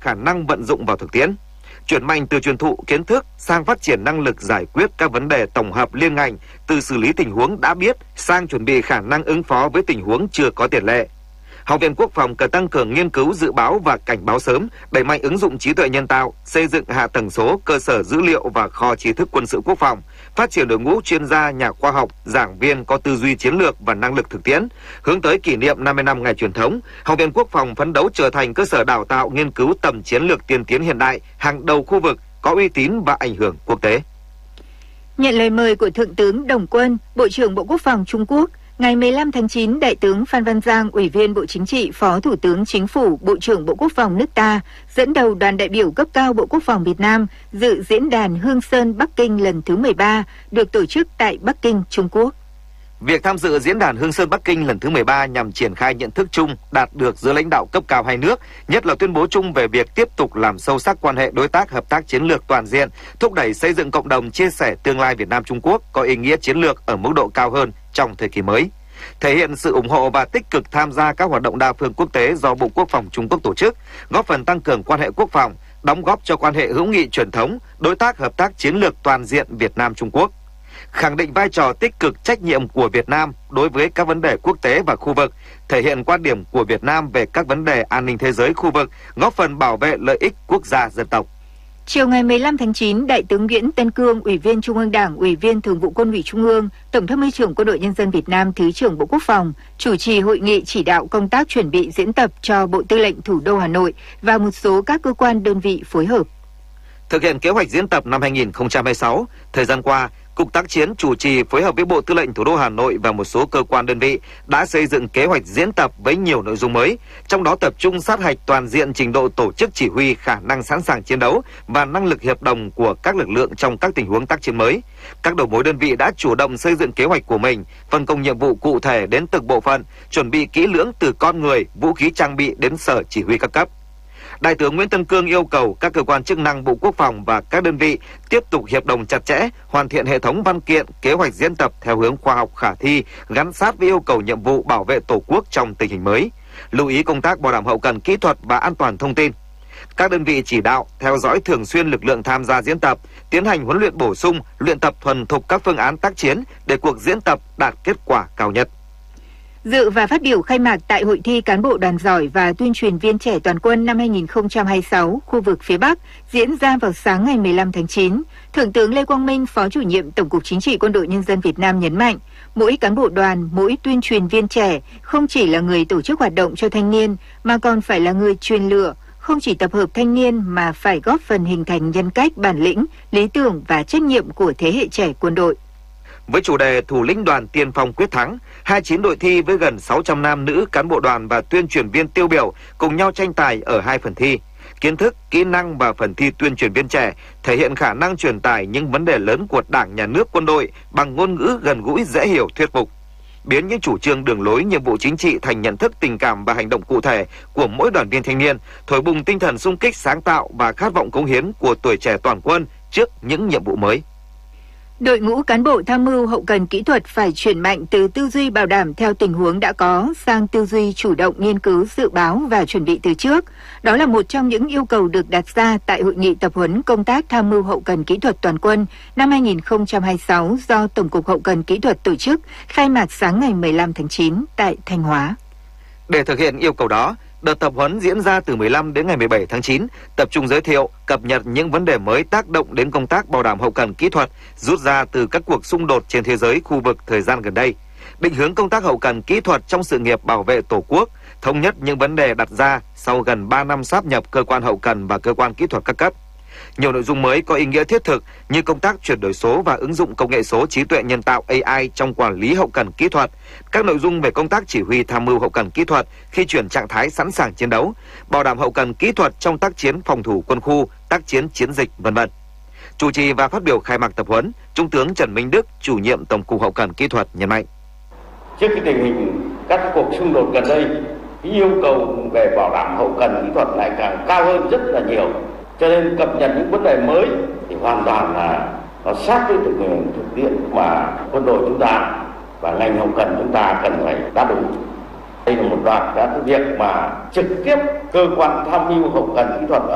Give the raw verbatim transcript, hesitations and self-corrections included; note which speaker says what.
Speaker 1: khả năng vận dụng vào thực tiễn. Chuyển mạnh từ truyền thụ kiến thức sang phát triển năng lực giải quyết các vấn đề tổng hợp liên ngành, từ xử lý tình huống đã biết sang chuẩn bị khả năng ứng phó với tình huống chưa có tiền lệ. Học viện Quốc phòng cần tăng cường nghiên cứu dự báo và cảnh báo sớm, đẩy mạnh ứng dụng trí tuệ nhân tạo, xây dựng hạ tầng số, cơ sở dữ liệu và kho tri thức quân sự quốc phòng, phát triển đội ngũ chuyên gia, nhà khoa học, giảng viên có tư duy chiến lược và năng lực thực tiễn. Hướng tới kỷ niệm năm mươi năm ngày truyền thống, Học viện Quốc phòng phấn đấu trở thành cơ sở đào tạo nghiên cứu tầm chiến lược tiên tiến hiện đại, hàng đầu khu vực, có uy tín và ảnh hưởng quốc tế.
Speaker 2: Nhận lời mời của Thượng tướng Đồng Quân, Bộ trưởng Bộ Quốc phòng Trung Quốc, ngày mười lăm tháng chín, Đại tướng Phan Văn Giang, Ủy viên Bộ Chính trị, Phó Thủ tướng Chính phủ, Bộ trưởng Bộ Quốc phòng nước ta, dẫn đầu đoàn đại biểu cấp cao Bộ Quốc phòng Việt Nam dự diễn đàn Hương Sơn Bắc Kinh lần thứ mười ba, được tổ chức tại Bắc Kinh, Trung Quốc.
Speaker 1: Việc tham dự diễn đàn Hương Sơn Bắc Kinh lần thứ mười ba nhằm triển khai nhận thức chung đạt được giữa lãnh đạo cấp cao hai nước, nhất là tuyên bố chung về việc tiếp tục làm sâu sắc quan hệ đối tác hợp tác chiến lược toàn diện, thúc đẩy xây dựng cộng đồng chia sẻ tương lai Việt Nam Trung Quốc có ý nghĩa chiến lược ở mức độ cao hơn trong thời kỳ mới. Thể hiện sự ủng hộ và tích cực tham gia các hoạt động đa phương quốc tế do Bộ Quốc phòng Trung Quốc tổ chức, góp phần tăng cường quan hệ quốc phòng, đóng góp cho quan hệ hữu nghị truyền thống, đối tác hợp tác chiến lược toàn diện Việt Nam Trung Quốc. Khẳng định vai trò tích cực trách nhiệm của Việt Nam đối với các vấn đề quốc tế và khu vực, thể hiện quan điểm của Việt Nam về các vấn đề an ninh thế giới khu vực, góp phần bảo vệ lợi ích quốc gia dân tộc.
Speaker 2: Chiều ngày mười lăm tháng chín, Đại tướng Nguyễn Tân Cương, Ủy viên Trung ương Đảng, Ủy viên Thường vụ Quân ủy Trung ương, Tổng tham mưu trưởng Quân đội Nhân dân Việt Nam, Thứ trưởng Bộ Quốc phòng, chủ trì hội nghị chỉ đạo công tác chuẩn bị diễn tập cho Bộ Tư lệnh Thủ đô Hà Nội và một số các cơ quan đơn vị phối hợp.
Speaker 1: Thực hiện kế hoạch diễn tập năm hai nghìn không trăm hai mươi sáu, thời gian qua, Cục Tác chiến chủ trì phối hợp với Bộ Tư lệnh Thủ đô Hà Nội và một số cơ quan đơn vị đã xây dựng kế hoạch diễn tập với nhiều nội dung mới, trong đó tập trung sát hạch toàn diện trình độ tổ chức chỉ huy, khả năng sẵn sàng chiến đấu và năng lực hiệp đồng của các lực lượng trong các tình huống tác chiến mới. Các đầu mối đơn vị đã chủ động xây dựng kế hoạch của mình, phân công nhiệm vụ cụ thể đến từng bộ phận, chuẩn bị kỹ lưỡng từ con người, vũ khí trang bị đến sở chỉ huy các cấp. Đại tướng Nguyễn Tân Cương yêu cầu các cơ quan chức năng Bộ Quốc phòng và các đơn vị tiếp tục hiệp đồng chặt chẽ, hoàn thiện hệ thống văn kiện, kế hoạch diễn tập theo hướng khoa học khả thi, gắn sát với yêu cầu nhiệm vụ bảo vệ Tổ quốc trong tình hình mới. Lưu ý công tác bảo đảm hậu cần kỹ thuật và an toàn thông tin. Các đơn vị chỉ đạo, theo dõi thường xuyên lực lượng tham gia diễn tập, tiến hành huấn luyện bổ sung, luyện tập thuần thục các phương án tác chiến để cuộc diễn tập đạt kết quả cao nhất.
Speaker 2: Dự và phát biểu khai mạc tại Hội thi Cán bộ đoàn giỏi và tuyên truyền viên trẻ toàn quân năm hai nghìn không trăm hai mươi sáu, khu vực phía Bắc, diễn ra vào sáng ngày mười lăm tháng chín, Thượng tướng Lê Quang Minh, Phó Chủ nhiệm Tổng cục Chính trị Quân đội Nhân dân Việt Nam nhấn mạnh, mỗi cán bộ đoàn, mỗi tuyên truyền viên trẻ không chỉ là người tổ chức hoạt động cho thanh niên, mà còn phải là người truyền lửa, không chỉ tập hợp thanh niên mà phải góp phần hình thành nhân cách, bản lĩnh, lý tưởng và trách nhiệm của thế hệ trẻ quân đội.
Speaker 1: Với chủ đề Thủ lĩnh đoàn tiên phong quyết thắng, hai mươi chín đội thi với gần sáu trăm nam nữ cán bộ đoàn và tuyên truyền viên tiêu biểu cùng nhau tranh tài ở hai phần thi. Kiến thức, kỹ năng và phần thi tuyên truyền viên trẻ thể hiện khả năng truyền tải những vấn đề lớn của Đảng, Nhà nước, quân đội bằng ngôn ngữ gần gũi, dễ hiểu, thuyết phục. Biến những chủ trương, đường lối, nhiệm vụ chính trị thành nhận thức, tình cảm và hành động cụ thể của mỗi đoàn viên thanh niên, thổi bùng tinh thần xung kích, sáng tạo và khát vọng cống hiến của tuổi trẻ toàn quân trước những nhiệm vụ mới.
Speaker 2: Đội ngũ cán bộ tham mưu hậu cần kỹ thuật phải chuyển mạnh từ tư duy bảo đảm theo tình huống đã có sang tư duy chủ động nghiên cứu, dự báo và chuẩn bị từ trước. Đó là một trong những yêu cầu được đặt ra tại Hội nghị tập huấn công tác tham mưu hậu cần kỹ thuật toàn quân năm hai nghìn không trăm hai mươi sáu do Tổng cục Hậu cần Kỹ thuật tổ chức, khai mạc sáng ngày mười lăm tháng chín tại Thanh Hóa.
Speaker 1: Để thực hiện yêu cầu đó, đợt tập huấn diễn ra từ mười lăm đến ngày mười bảy tháng chín, tập trung giới thiệu, cập nhật những vấn đề mới tác động đến công tác bảo đảm hậu cần kỹ thuật rút ra từ các cuộc xung đột trên thế giới, khu vực thời gian gần đây, định hướng công tác hậu cần kỹ thuật trong sự nghiệp bảo vệ Tổ quốc, thống nhất những vấn đề đặt ra sau gần ba năm sáp nhập cơ quan hậu cần và cơ quan kỹ thuật các cấp. Nhiều nội dung mới có ý nghĩa thiết thực như công tác chuyển đổi số và ứng dụng công nghệ số, trí tuệ nhân tạo A I trong quản lý hậu cần kỹ thuật, các nội dung về công tác chỉ huy tham mưu hậu cần kỹ thuật khi chuyển trạng thái sẵn sàng chiến đấu, bảo đảm hậu cần kỹ thuật trong tác chiến phòng thủ quân khu, tác chiến chiến dịch, vân vân. Chủ trì và phát biểu khai mạc tập huấn, Trung tướng Trần Minh Đức, Chủ nhiệm Tổng cục Hậu cần Kỹ thuật nhấn mạnh:
Speaker 3: Trước cái tình hình các cuộc xung đột gần đây, cái yêu cầu về bảo đảm hậu cần kỹ thuật ngày càng cao hơn rất là nhiều. Cho nên cập nhật những vấn đề mới thì hoàn toàn là nó sát với thực hiện thực tiễn mà quân đội chúng ta và ngành hậu cần chúng ta cần phải đáp ứng. Đây là một loạt các việc mà trực tiếp cơ quan tham mưu hậu cần kỹ thuật